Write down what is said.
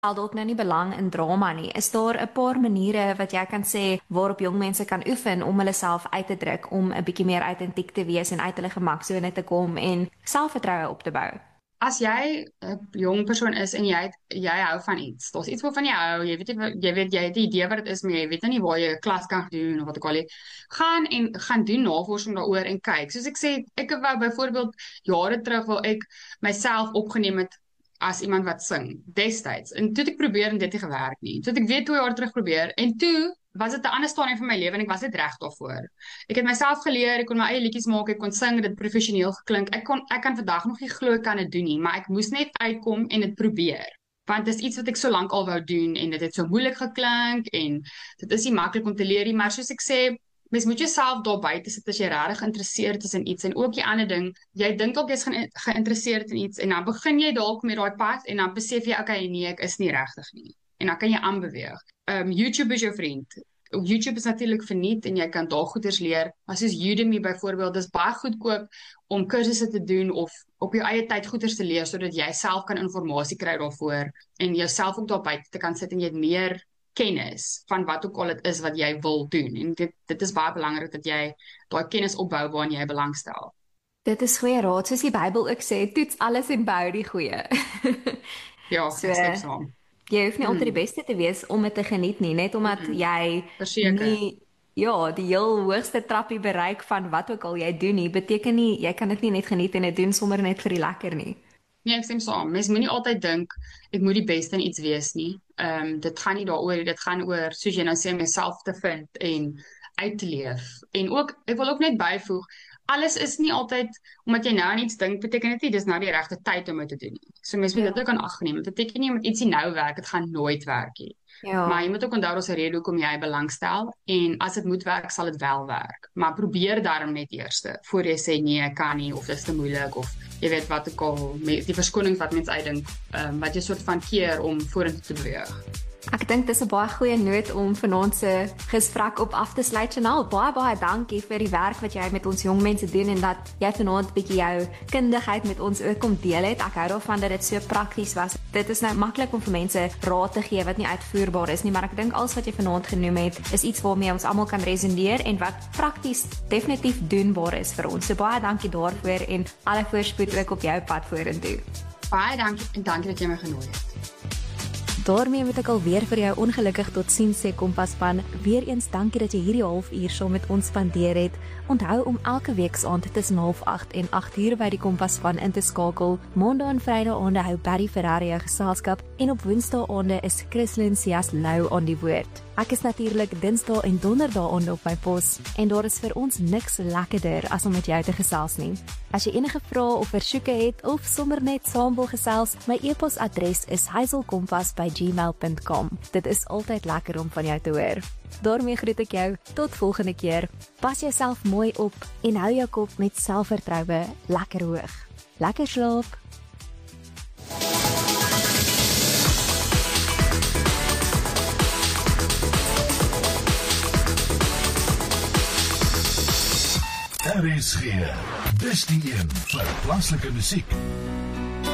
Al dalk nou nie belang in drama nie. Is daar 'n paar maniere wat jy kan sê waarop jong mense kan oefen om hulle self uit te druk, om 'n bietjie meer autentiek te wees en uit hulle gemaksone te kom en selfvertroue op te bou? As jy 'n jong persoon is en jy hou van iets, daar's iets waarvan jy hou, jy het 'n idee wat dit is, maar jy weet nou nie waar jy 'n klas kan doen of wat ook al nie, gaan doen navorsing daaroor en kyk. Soos ek sê, ek wou byvoorbeeld jare terug wil ek myself opgeneem het as iemand wat sing destyds. En toe het ek probeer en dit het nie gewerk nie. Toe het ek weer 2 jaar terug probeer en toe was dit 'n ander stadium van my lewe en ek was net reg daarvoor. Ek het myself geleer, ek kon my eie liedjies maak, ek kon sing, dit het professioneel geklink. Ek kan vandag nog nie glo ek kan dit doen nie, maar ek moes net uitkom en dit probeer. Want dit is iets wat ek so lank al wou doen en dit het so moeilik geklink en dit is nie maklik om te leer nie, maar soos ek sê, mens moet jouself daar buite sit as jy regtig geïnteresseerd is in iets. En ook die ander ding, jy dink dalk jy's geïnteresseerd in iets en dan begin jy dalk met daai pad en dan besef jy, okay, nee, ek is nie regtig nie. En dan kan jy aanbeweeg. YouTube is jou vriend. YouTube is natuurlik verniet en jy kan daar goeders leer, maar soos Udemy byvoorbeeld, dis baie goedkoop om kursusse te doen of op jou eie tyd goeders te leer sodat jy self kan inligting kry daarvoor en jouself ook daar buite te kan sit en jy het meer kennis van wat ook al dit is wat jy wil doen. En dit is baie belangrik dat jy daai kennis opbou waarin jy belangstel. Dit is goeie raad, soos die Bybel ook sê, toets alles en bou die goeie. Ja, So, ek stem saam. jy hoef nie altyd die beste te wees om dit te geniet nie, net omdat jy Verseker. nie die heel hoogste trappie bereik van wat ook al jy doen nie, beteken nie jy kan dit nie net geniet en dit doen sommer net vir die lekker nie. Nee, ek stem saam. Mens moenie altyd dink ek moet die beste in iets wees nie. Dit gaan nie daaroor nie. Dit gaan oor, soos jy nou sê, om jouself te vind en uit te leef. En ook, ek wil ook net byvoeg, alles is nie altyd omdat jy nou aan iets dink, beteken dit nie dis nou die regte tyd om dit te doen nie. So mens moet dit ook aan ag neem. Dit beteken nie omdat ietsie nou werk, dit gaan nooit werk nie. Maar Ja. jy moet ook onthou daar's 'n rede hoekom jy belangstel en as dit moet werk, sal dit wel werk. Maar probeer daarom net eers voor jy sê nee, ek kan nie of dis te moeilik of jy weet wat ook al die verskonings wat mens uitdink, wat jy soort van keer om vorentoe te beweeg. Ek dink dis 'n baie goeie noot om vanaand se gesprek op af te sluit. Chanel, baie dankie vir die werk wat jy met ons jong mense doen en dat jy vanaand 'n bietjie jou kundigheid met ons ook kom deel het. Ek hou daarvan dat dit so prakties was. Dit is nou maklik om vir mense raad te gee wat nie uitvoerbaar is nie, maar ek dink alles wat jy vanaand genoem het is iets waarmee ons almal kan resoneer en wat prakties definitief doenbaar is vir ons. So baie dankie daarvoor en alle voorspoed ook op jou pad vorentoe. Baie dankie en dankie dat jy my genooi het. Daarmee moet ek alweer vir jou ongelukkig totsiens sê Kompas-span. Weereens dankie dat jy hierdie halfuur saam met ons spandeer het. Onthou om elke weeksaand tussen 7:30 en 8:00 by die Kompas-span in te skakel. Maandag en Vrydae hou Barry Ferrari jou geselskap en op Woensdae is Christlyn Cias Lou aan die woord. Ek is natuurlik Dinsdae en Donderdae op my pos en daar is vir ons niks lekkerder as om met jou te gesels nie. As jy enige vrae of versoeke het of sommer net saam wil gesels, my e-posadres is hazelkompas@gmail.com. Dit is altyd lekker om van jou te hoor. Daarmee groet ek jou tot volgende keer. Pas jouself mooi op en hou jou kop met selfvertroue lekker hoog. Lekker slaap. RSG, dis die een vir plaaslike musiek.